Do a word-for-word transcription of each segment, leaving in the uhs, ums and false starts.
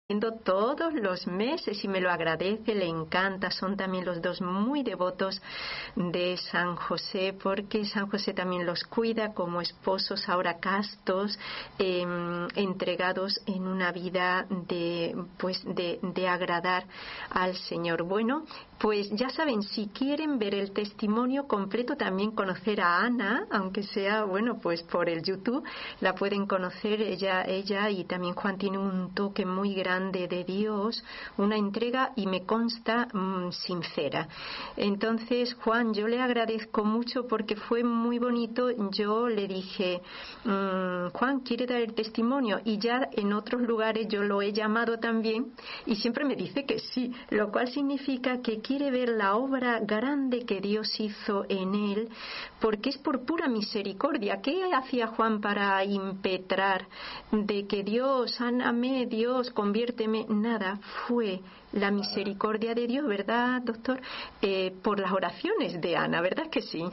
todos los meses y me lo agradece, le encanta. Son también los dos muy devotos de San José, porque San José también los cuida como esposos ahora castos, eh, entregados en una vida de pues de, de agradar al Señor. Bueno, pues ya saben, si quieren ver el testimonio completo, también conocer a Ana, aunque sea, bueno, pues por el YouTube, la pueden conocer. Ella, ella y también Juan tiene un toque muy grande de Dios, una entrega, y me consta mmm, sincera. Entonces, Juan, yo le agradezco mucho porque fue muy bonito. Yo le dije, mmm, Juan, ¿quiere dar el testimonio? Y ya en otros lugares yo lo he llamado también y siempre me dice que sí, lo cual significa que quiere ver la obra grande que Dios hizo en él, porque es por pura misericordia. ¿Qué hacía Juan para impetrar de que Dios, sáname, Dios, conviérteme? Nada, fue la misericordia de Dios, ¿verdad, doctor? Eh, por las oraciones de Ana, ¿verdad que sí?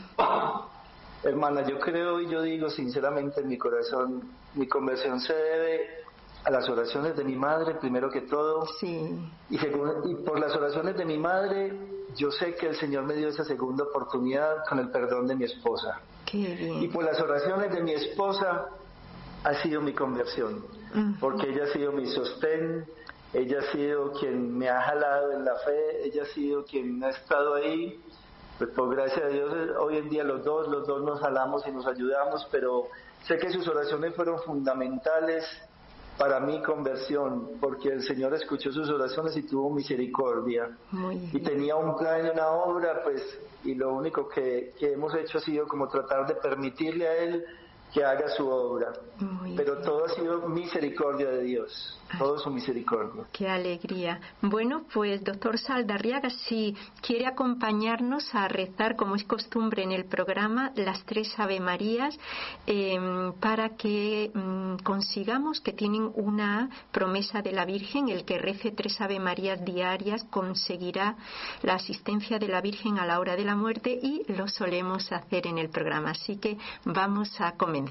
Hermana, yo creo y yo digo sinceramente en mi corazón, mi conversión se debe a las oraciones de mi madre, primero que todo. Sí. Y, segundo, y por las oraciones de mi madre, yo sé que el Señor me dio esa segunda oportunidad con el perdón de mi esposa. Qué bien. Y por las oraciones de mi esposa ha sido mi conversión, uh-huh. Porque ella ha sido mi sostén, ella ha sido quien me ha jalado en la fe, ella ha sido quien ha estado ahí. Pues por gracia de Dios, hoy en día los dos, los dos nos jalamos y nos ayudamos, pero sé que sus oraciones fueron fundamentales para mi conversión, porque el Señor escuchó sus oraciones y tuvo misericordia. Y tenía un plan y una obra, pues, y lo único que, que hemos hecho ha sido como tratar de permitirle a Él que haga su obra. Muy Pero bien. Todo ha sido misericordia de Dios, todo su misericordia. Qué alegría. Bueno, pues doctor Saldarriaga, si quiere acompañarnos a rezar, como es costumbre en el programa, las tres Ave Marías, eh, para que mm, consigamos, que tienen una promesa de la Virgen, el que rece tres Ave Marías diarias conseguirá la asistencia de la Virgen a la hora de la muerte, y lo solemos hacer en el programa. Así que vamos a comenzar.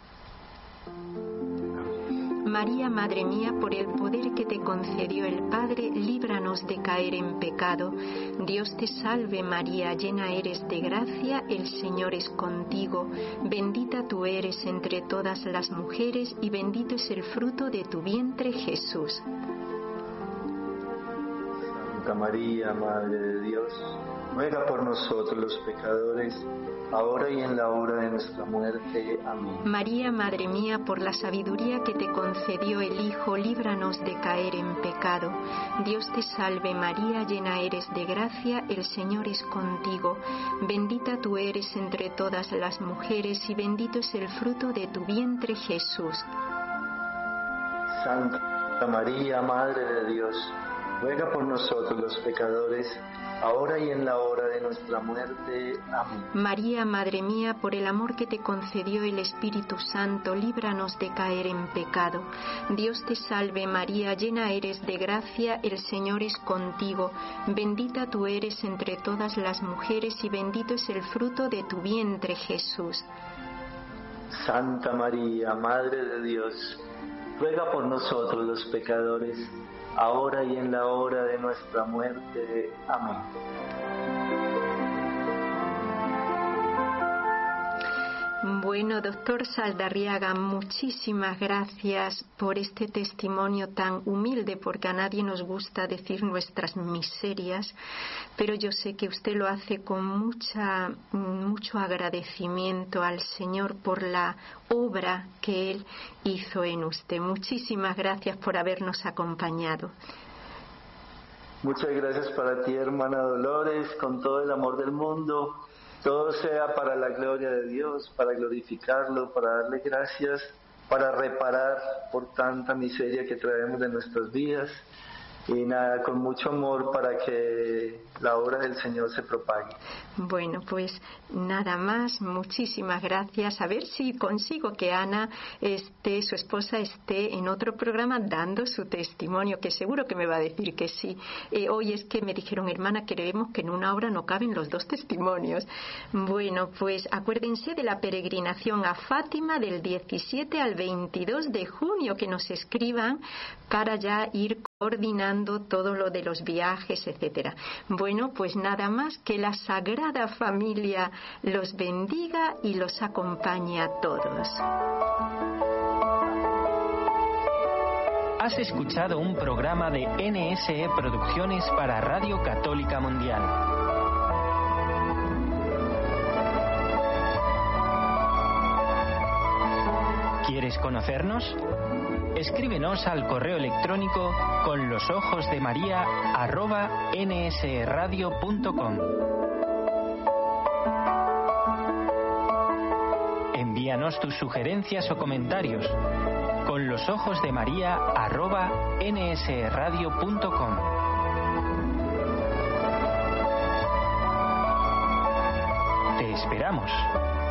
María, Madre mía, por el poder que te concedió el Padre, líbranos de caer en pecado. Dios te salve María, llena eres de gracia, el Señor es contigo. Bendita tú eres entre todas las mujeres y bendito es el fruto de tu vientre, Jesús. Santa María, Madre de Dios, ruega por nosotros los pecadores, ahora y en la hora de nuestra muerte. Amén. María, Madre mía, por la sabiduría que te concedió el Hijo, líbranos de caer en pecado. Dios te salve María, llena eres de gracia, el Señor es contigo. Bendita tú eres entre todas las mujeres y bendito es el fruto de tu vientre, Jesús. Santa María, Madre de Dios, ruega por nosotros los pecadores, ahora y en la hora de nuestra muerte. Amén. María, Madre mía, por el amor que te concedió el Espíritu Santo, líbranos de caer en pecado. Dios te salve María, llena eres de gracia, el Señor es contigo. Bendita tú eres entre todas las mujeres y bendito es el fruto de tu vientre, Jesús. Santa María, Madre de Dios, ruega por nosotros los pecadores, ahora y en la hora de nuestra muerte. Amén. Bueno, doctor Saldarriaga, muchísimas gracias por este testimonio tan humilde, porque a nadie nos gusta decir nuestras miserias, pero yo sé que usted lo hace con mucha, mucho agradecimiento al Señor por la obra que Él hizo en usted. Muchísimas gracias por habernos acompañado. Muchas gracias para ti, hermana Dolores, con todo el amor del mundo. Todo sea para la gloria de Dios, para glorificarlo, para darle gracias, para reparar por tanta miseria que traemos de nuestras vidas. Y nada, con mucho amor para que la obra del Señor se propague. Bueno, pues nada más, muchísimas gracias. A ver si consigo que Ana, esté, su esposa, esté en otro programa dando su testimonio, que seguro que me va a decir que sí. Eh, hoy es que me dijeron, hermana, creemos que en una hora no caben los dos testimonios. Bueno, pues acuérdense de la peregrinación a Fátima del diecisiete al veintidós de junio, que nos escriban para ya ir coordinando todo lo de los viajes, etcétera. Bueno, pues nada más, que la Sagrada Familia los bendiga y los acompañe a todos. Has escuchado un programa de N S E Producciones para Radio Católica Mundial. ¿Quieres conocernos? Escríbenos al correo electrónico con los ojos de María arroba nsradio punto com. Envíanos tus sugerencias o comentarios con los ojos de María arroba nsradio punto com. Te esperamos.